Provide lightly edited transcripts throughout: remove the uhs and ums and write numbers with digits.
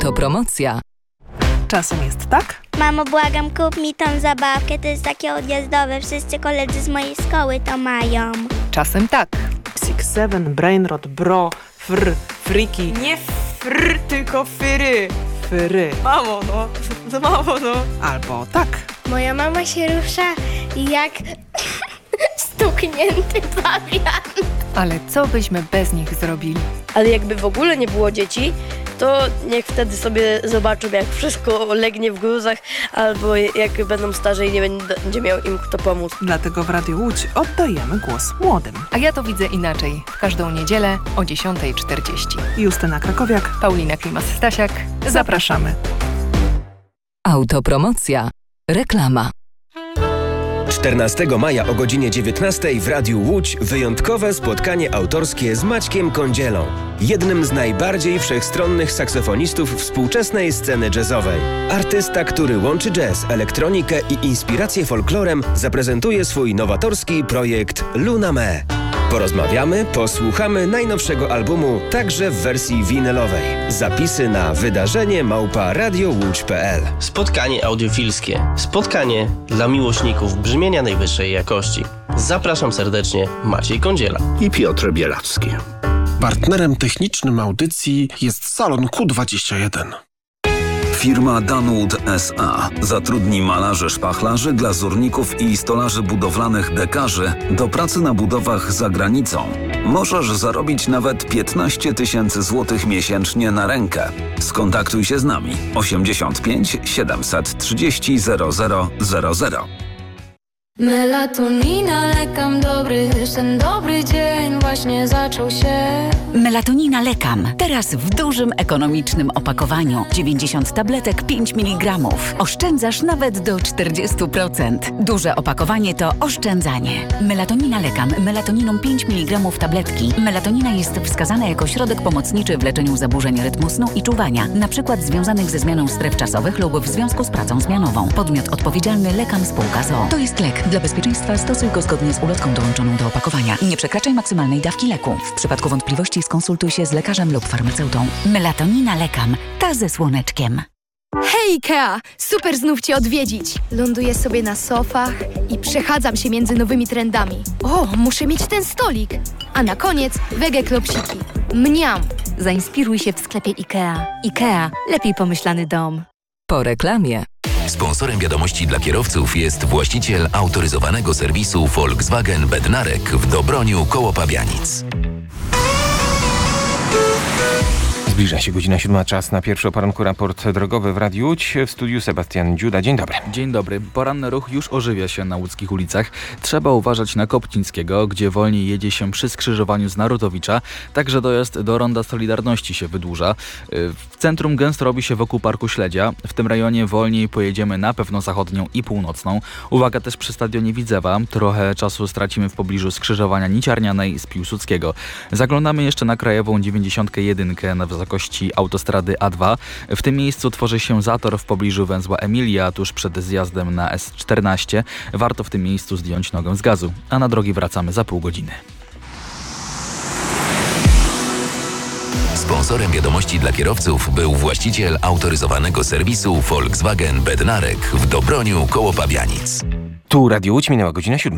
Autopromocja. Czasem jest tak? Mamo, błagam, kup mi tą zabawkę, to jest takie odjazdowe, wszyscy koledzy z mojej szkoły to mają. Czasem tak. Six Seven, Brainrot, Bro, Friki. Nie fr, tylko fyry. Fyry. Mamo, no. Albo tak. Moja mama się rusza jak stuknięty pawian. Ale co byśmy bez nich zrobili? Ale jakby w ogóle nie było dzieci, to niech wtedy sobie zobaczą, jak wszystko legnie w gruzach, albo jak będą starzy i nie będzie miał im kto pomóc. Dlatego w Radiu Łódź oddajemy głos młodym. A ja to widzę inaczej. W każdą niedzielę o 10:40. Justyna Krakowiak, Paulina Klimas-Stasiak. zapraszamy. Autopromocja. Reklama. 14 maja o godzinie 19 w Radiu Łódź wyjątkowe spotkanie autorskie z Maćkiem Kądzielą, jednym z najbardziej wszechstronnych saksofonistów współczesnej sceny jazzowej. Artysta, który łączy jazz, elektronikę i inspirację folklorem, zaprezentuje swój nowatorski projekt Luna Me. Porozmawiamy, posłuchamy najnowszego albumu, także w wersji winylowej. Zapisy na wydarzenie@radiołódź.pl. Spotkanie audiofilskie. Spotkanie dla miłośników brzmienia najwyższej jakości. Zapraszam serdecznie, Maciej Kądziela i Piotr Bielacki. Partnerem technicznym audycji jest Salon Q21. Firma Danwood S.A. zatrudni malarzy, szpachlarzy, glazurników i stolarzy budowlanych dekarzy do pracy na budowach za granicą. Możesz zarobić nawet 15 000 złotych miesięcznie na rękę. Skontaktuj się z nami 85 730 0000. Melatonina, lekam dobry, ten dobry dzień właśnie zaczął się. Melatonina Lekam. Teraz w dużym, ekonomicznym opakowaniu. 90 tabletek 5 mg. Oszczędzasz nawet do 40%. Duże opakowanie to oszczędzanie. Melatonina Lekam. Melatoniną 5 mg tabletki. Melatonina jest wskazana jako środek pomocniczy w leczeniu zaburzeń rytmu snu i czuwania, np. związanych ze zmianą stref czasowych lub w związku z pracą zmianową. Podmiot odpowiedzialny Lekam Spółka z.o.o. To jest lek. Dla bezpieczeństwa stosuj go zgodnie z ulotką dołączoną do opakowania. Nie przekraczaj maksymalnej dawki leku. W przypadku wątpliwości skonsultuj się z lekarzem lub farmaceutą. Melatonina Lekam. Ta ze słoneczkiem. Hej Ikea! Super znów Cię odwiedzić. Ląduję sobie na sofach i przechadzam się między nowymi trendami. O, muszę mieć ten stolik. A na koniec wege klopsiki. Mniam! Zainspiruj się w sklepie Ikea. Ikea. Lepiej pomyślany dom. Po reklamie. Sponsorem wiadomości dla kierowców jest właściciel autoryzowanego serwisu Volkswagen Bednarek w Dobroniu koło Pabianic. Zbliża się godzina 7, czas na pierwszy o poranku raport drogowy w Radiu Łódź. W studiu Sebastian Dziuda. Dzień dobry. Dzień dobry. Poranny ruch już ożywia się na łódzkich ulicach. Trzeba uważać na Kopcińskiego, gdzie wolniej jedzie się przy skrzyżowaniu z Narutowicza. Także dojazd do Ronda Solidarności się wydłuża. W centrum gęsto robi się wokół Parku Śledzia. W tym rejonie wolniej pojedziemy na pewno zachodnią i północną. Uwaga też przy stadionie Widzewa. Trochę czasu stracimy w pobliżu skrzyżowania Niciarnianej z Piłsudskiego. Zaglądamy jeszcze na krajową 91 na wysokości autostrady A2. W tym miejscu tworzy się zator w pobliżu węzła Emilia, tuż przed zjazdem na S14. Warto w tym miejscu zdjąć nogę z gazu, a na drogi wracamy za pół godziny. Sponsorem wiadomości dla kierowców był właściciel autoryzowanego serwisu Volkswagen Bednarek w Dobroniu koło Pabianic. Tu Radio Łódź, minęła godzina 7.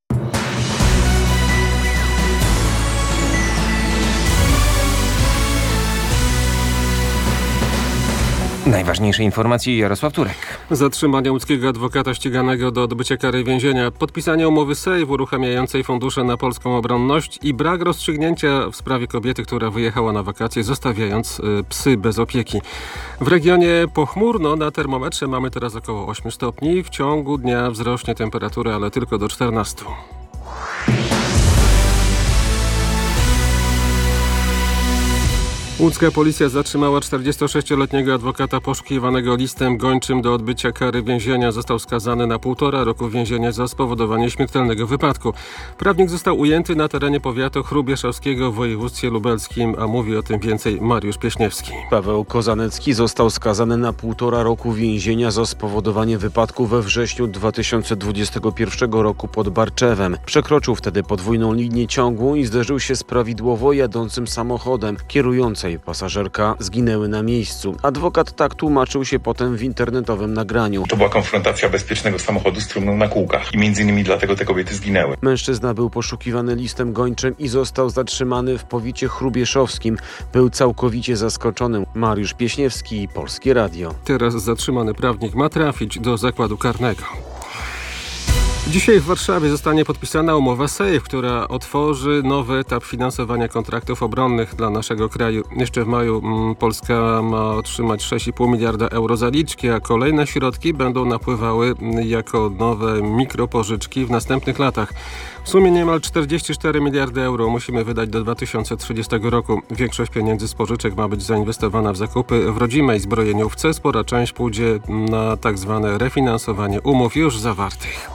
Najważniejsze informacje Jarosław Turek. Zatrzymanie łódzkiego adwokata ściganego do odbycia kary więzienia, podpisanie umowy SAVE uruchamiającej fundusze na polską obronność i brak rozstrzygnięcia w sprawie kobiety, która wyjechała na wakacje, zostawiając psy bez opieki. W regionie pochmurno, na termometrze mamy teraz około 8 stopni. W ciągu dnia wzrośnie temperatura, ale tylko do 14. Łódzka policja zatrzymała 46-letniego adwokata poszukiwanego listem gończym do odbycia kary więzienia. Został skazany na 1,5 roku więzienia za spowodowanie śmiertelnego wypadku. Prawnik został ujęty na terenie powiatu chrubieszowskiego w województwie lubelskim, a mówi o tym więcej Mariusz Pieśniewski. Paweł Kozanecki został skazany na 1,5 roku więzienia za spowodowanie wypadku we wrześniu 2021 roku pod Barczewem. Przekroczył wtedy podwójną linię ciągu i zderzył się z prawidłowo jadącym samochodem. Kierująca Kierowca i pasażerka zginęły na miejscu. Adwokat tak tłumaczył się potem w internetowym nagraniu. To była konfrontacja bezpiecznego samochodu z trumną na kółkach i m.in. dlatego te kobiety zginęły. Mężczyzna był poszukiwany listem gończym i został zatrzymany w powiecie chrubieszowskim. Był całkowicie zaskoczony. Mariusz Pieśniewski, Polskie Radio. Teraz zatrzymany prawnik ma trafić do zakładu karnego. Dzisiaj w Warszawie zostanie podpisana umowa SAFE, która otworzy nowy etap finansowania kontraktów obronnych dla naszego kraju. Jeszcze w maju Polska ma otrzymać 6,5 miliarda euro zaliczki, a kolejne środki będą napływały jako nowe mikropożyczki w następnych latach. W sumie niemal 44 miliardy euro musimy wydać do 2030 roku. Większość pieniędzy z pożyczek ma być zainwestowana w zakupy w rodzimej zbrojeniówce. Spora część pójdzie na tak zwane refinansowanie umów już zawartych.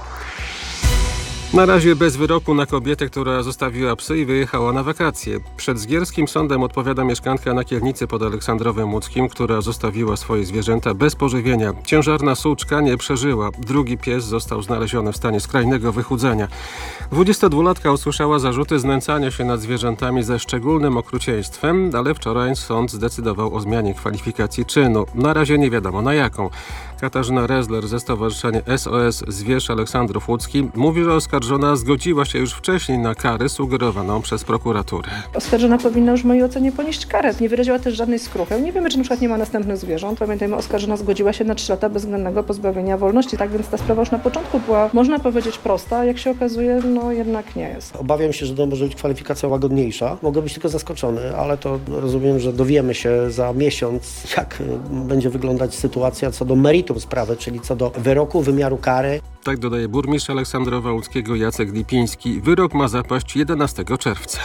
Na razie bez wyroku na kobietę, która zostawiła psy i wyjechała na wakacje. Przed zgierskim sądem odpowiada mieszkanka na Kielnicy pod Aleksandrowem Łódzkim, która zostawiła swoje zwierzęta bez pożywienia. Ciężarna suczka nie przeżyła. Drugi pies został znaleziony w stanie skrajnego wychudzenia. 22-latka usłyszała zarzuty znęcania się nad zwierzętami ze szczególnym okrucieństwem, ale wczoraj sąd zdecydował o zmianie kwalifikacji czynu. Na razie nie wiadomo na jaką. Katarzyna Rezler ze Stowarzyszenia SOS Zwierz Aleksandrów Łódzki mówi, że oskarżona zgodziła się już wcześniej na karę sugerowaną przez prokuraturę. Oskarżona powinna już w mojej ocenie ponieść karę. Nie wyraziła też żadnej skruchy. Nie wiemy, czy na przykład nie ma następnych zwierząt. Pamiętajmy, oskarżona zgodziła się na 3 lata bezwzględnego pozbawienia wolności. Tak więc ta sprawa już na początku była, można powiedzieć, prosta, a jak się okazuje, no jednak nie jest. Obawiam się, że to może być kwalifikacja łagodniejsza. Mogę być tylko zaskoczony, ale to rozumiem, że dowiemy się za miesiąc, jak będzie wyglądać sytuacja co do meritum sprawy, czyli co do wyroku, wymiaru kary. Tak dodaje burmistrz Aleksandrowa Łódzkiego Jacek Lipiński. Wyrok ma zapaść 11 czerwca.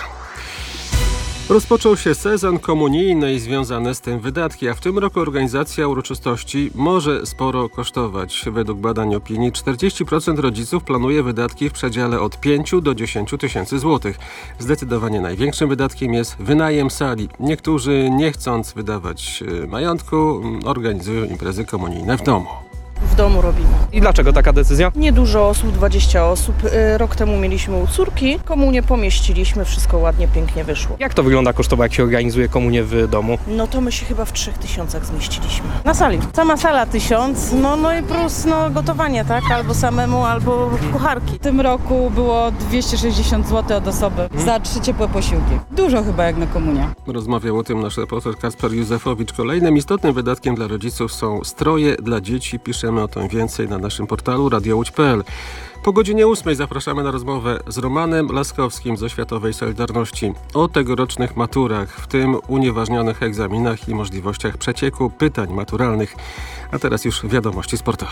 Rozpoczął się sezon komunijny i związane z tym wydatki, a w tym roku organizacja uroczystości może sporo kosztować. Według badań opinii 40% rodziców planuje wydatki w przedziale od 5 do 10 tysięcy złotych. Zdecydowanie największym wydatkiem jest wynajem sali. Niektórzy, nie chcąc wydawać majątku, organizują imprezy komunijne w domu. W domu robimy. I dlaczego taka decyzja? Niedużo osób, 20 osób. Rok temu mieliśmy u córki. Komunię pomieściliśmy, wszystko ładnie, pięknie wyszło. Jak to wygląda kosztowo, jak się organizuje komunię w domu? No to my się chyba w 3000 zmieściliśmy. Na sali. Sama sala 1000, no i plus gotowanie, tak? Albo samemu, albo kucharki. W tym roku było 260 zł od osoby za 3 ciepłe posiłki. Dużo chyba jak na komunię. Rozmawiał o tym nasz reporter Kacper Józefowicz. Kolejnym istotnym wydatkiem dla rodziców są stroje dla dzieci. Piszemy o tym więcej na naszym portalu radiołódź.pl. Po godzinie 8 zapraszamy na rozmowę z Romanem Laskowskim z Oświatowej Solidarności o tegorocznych maturach, w tym unieważnionych egzaminach i możliwościach przecieku pytań maturalnych. A teraz już wiadomości sportowe.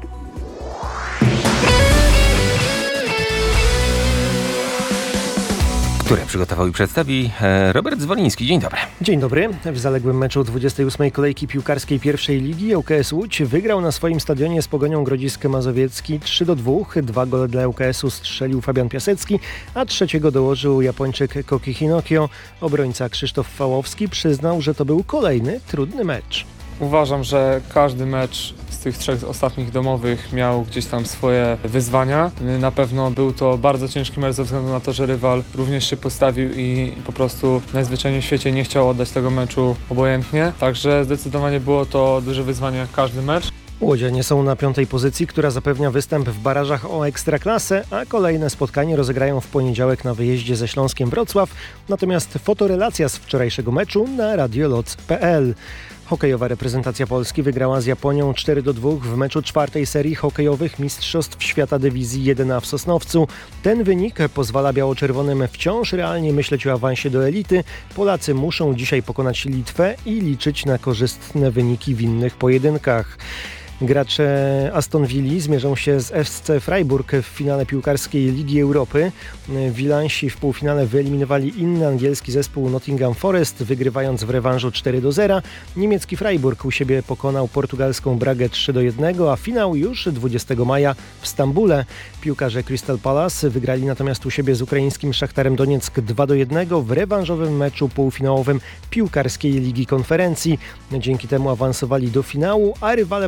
Które przygotował i przedstawi Robert Zwoliński. Dzień dobry. Dzień dobry. W zaległym meczu 28. kolejki piłkarskiej pierwszej ligi ŁKS Łódź wygrał na swoim stadionie z Pogonią Grodzisk Mazowiecki 3-2. 2 gole dla ŁKS-u strzelił Fabian Piasecki, a trzeciego dołożył Japończyk Koki Hinokio. Obrońca Krzysztof Fałowski przyznał, że to był kolejny trudny mecz. Uważam, że każdy mecz z tych 3 ostatnich domowych miał gdzieś tam swoje wyzwania. Na pewno był to bardzo ciężki mecz ze względu na to, że rywal również się postawił i po prostu najzwyczajniej w świecie nie chciał oddać tego meczu obojętnie. Także zdecydowanie było to duże wyzwanie jak każdy mecz. Łodzianie są na 5. pozycji, która zapewnia występ w barażach o Ekstraklasę, a kolejne spotkanie rozegrają w poniedziałek na wyjeździe ze Śląskiem Wrocław. Natomiast fotorelacja z wczorajszego meczu na radioloc.pl. Hokejowa reprezentacja Polski wygrała z Japonią 4-2 w meczu 4. serii hokejowych Mistrzostw Świata Dywizji 1A w Sosnowcu. Ten wynik pozwala biało-czerwonym wciąż realnie myśleć o awansie do elity. Polacy muszą dzisiaj pokonać Litwę i liczyć na korzystne wyniki w innych pojedynkach. Gracze Aston Villa zmierzą się z FC Freiburg w finale piłkarskiej Ligi Europy. Wilansi w półfinale wyeliminowali inny angielski zespół Nottingham Forest, wygrywając w rewanżu 4-0. Niemiecki Freiburg u siebie pokonał portugalską Bragę 3-1, a finał już 20 maja w Stambule. Piłkarze Crystal Palace wygrali natomiast u siebie z ukraińskim Szachtarem Donieck 2-1 w rewanżowym meczu półfinałowym piłkarskiej Ligi Konferencji. Dzięki temu awansowali do finału, a rywalem Anglików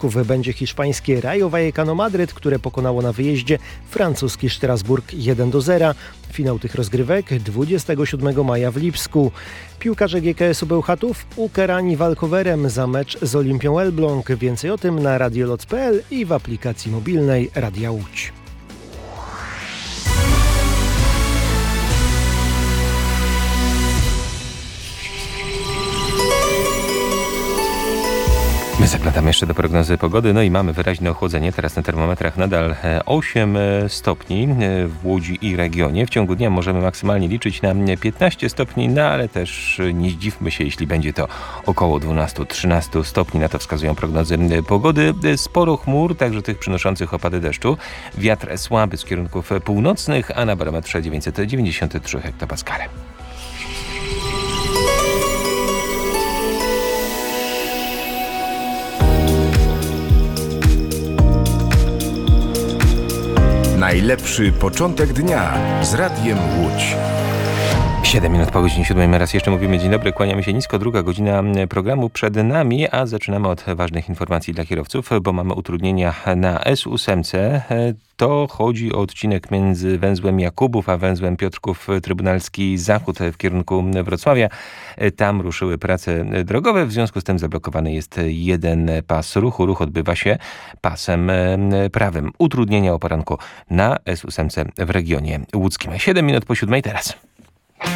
pojedynków będzie hiszpańskie Rayo Vallecano Madryt, które pokonało na wyjeździe francuski Strasburg 1-0. Finał tych rozgrywek 27 maja w Lipsku. Piłkarze GKS-u Bełchatów ukarani walkowerem za mecz z Olimpią Elbląg. Więcej o tym na radioloc.pl i w aplikacji mobilnej Radia Łódź. My zaglądamy jeszcze do prognozy pogody, no i mamy wyraźne ochłodzenie. Teraz na termometrach nadal 8 stopni w Łodzi i regionie. W ciągu dnia możemy maksymalnie liczyć na 15 stopni, no ale też nie zdziwmy się, jeśli będzie to około 12-13 stopni. Na to wskazują prognozy pogody. Sporo chmur, także tych przynoszących opady deszczu. Wiatr słaby z kierunków północnych, a na barometrze 993 hektopaskale. Najlepszy początek dnia z Radiem Łódź. 7 minut po godzinie 7. Raz jeszcze mówimy dzień dobry, kłaniamy się nisko. Druga godzina programu przed nami, a zaczynamy od ważnych informacji dla kierowców, bo mamy utrudnienia na S8. To chodzi o odcinek między węzłem Jakubów a węzłem Piotrków Trybunalski Zachód w kierunku Wrocławia. Tam ruszyły prace drogowe, w związku z tym zablokowany jest jeden pas ruchu. Ruch odbywa się pasem prawym. Utrudnienia o poranku na S8 w regionie łódzkim. 7 minut po 7 teraz.